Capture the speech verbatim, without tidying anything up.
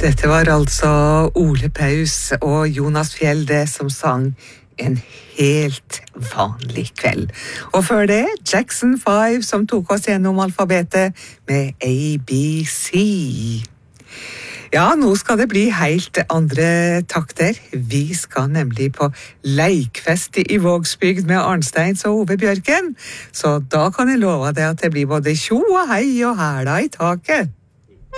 Dette var altså Ole Paus og Jonas Fjell det som sang En helt vanlig kveld. Og før det, Jackson five som tok oss gjennom alfabetet med A B C. Ja, nå skal det bli helt andre takter. Vi skal nemlig på leikfest i Vågsbygd med Arnsteins og Ove Bjørken. Så da kan jeg love deg at det blir både tjo og hei og hæla i taket.